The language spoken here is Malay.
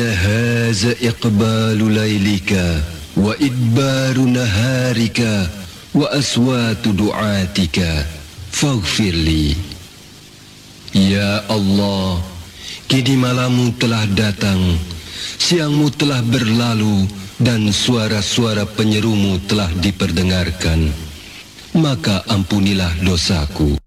Haza iqbalu laylika wa idbaru naharika wa aswatu du'atika faghfirli. Ya Allah, kini malammu telah datang, siangmu telah berlalu, dan suara-suara penyerumu telah diperdengarkan. Maka ampunilah dosaku.